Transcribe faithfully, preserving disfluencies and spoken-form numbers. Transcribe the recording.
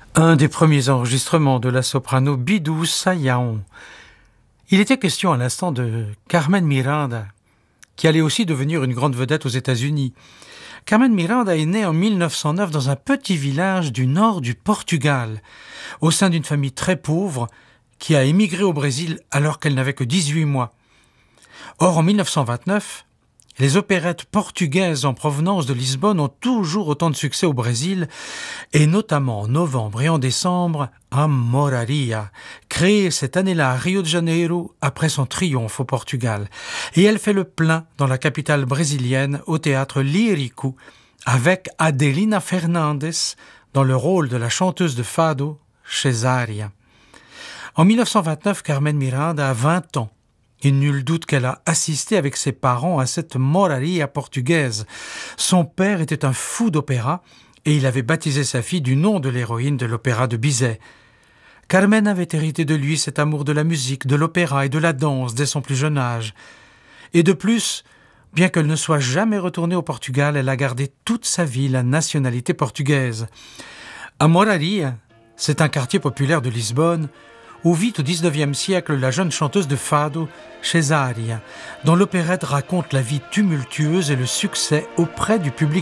Un des premiers enregistrements de la soprano Bidou Sayão. Il était question à l'instant de Carmen Miranda, qui allait aussi devenir une grande vedette aux États-Unis. Carmen Miranda est née en mille neuf cent neuf dans un petit village du nord du Portugal, au sein d'une famille très pauvre qui a émigré au Brésil alors qu'elle n'avait que dix-huit mois. Or, en mille neuf cent vingt-neuf, les opérettes portugaises en provenance de Lisbonne ont toujours autant de succès au Brésil, et notamment en novembre et en décembre, Amoraria, créée cette année-là à Rio de Janeiro après son triomphe au Portugal. Et elle fait le plein dans la capitale brésilienne au théâtre Lírico, avec Adelina Fernandes dans le rôle de la chanteuse de fado Cesária. En mille neuf cent vingt-neuf, Carmen Miranda a vingt ans. Et nul doute qu'elle a assisté avec ses parents à cette moraria portugaise. Son père était un fou d'opéra et il avait baptisé sa fille du nom de l'héroïne de l'opéra de Bizet. Carmen avait hérité de lui cet amour de la musique, de l'opéra et de la danse dès son plus jeune âge. Et de plus, bien qu'elle ne soit jamais retournée au Portugal, elle a gardé toute sa vie la nationalité portugaise. À Moraria, c'est un quartier populaire de Lisbonne, où vit au dix-neuvième siècle la jeune chanteuse de fado Cesária, dont l'opérette raconte la vie tumultueuse et le succès auprès du public